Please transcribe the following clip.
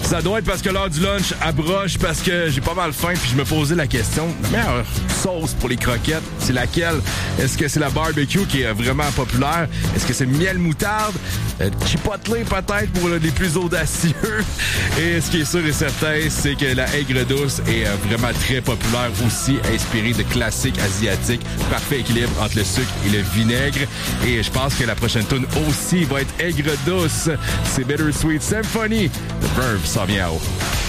Ça doit être parce que l'heure du lunch approche, parce que j'ai pas mal faim, puis je me posais la question, la meilleure sauce pour les croquettes, c'est laquelle? Est-ce que c'est la barbecue qui est vraiment populaire? Est-ce que c'est miel moutarde? Chipotle peut-être pour les plus audacieux? Et ce qui est sûr et certain, c'est que la aigre douce est vraiment très populaire aussi, inspirée de classiques asiatiques. Parfait équilibre entre le sucre et le vinaigre. Et je pense que la prochaine tune aussi va être aigre douce. C'est Bittersweet Symphony. The Verve s'en vient à haut.